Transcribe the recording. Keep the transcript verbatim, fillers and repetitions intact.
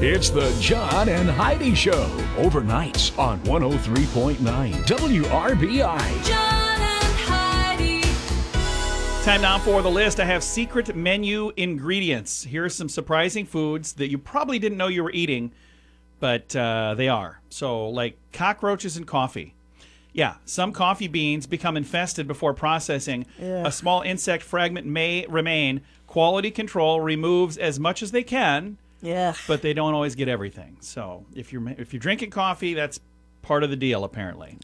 It's the John and Heidi Show, overnights on one oh three point nine W R B I. John and Heidi. Time now for the list. I have secret menu ingredients. Here are some surprising foods that you probably didn't know you were eating, but uh, they are. So, like cockroaches in coffee. Yeah, some coffee beans become infested before processing. Yeah. A small insect fragment may remain. Quality control removes as much as they can, Yeah. but they don't always get everything. So if you're if you're drinking coffee, that's part of the deal, apparently.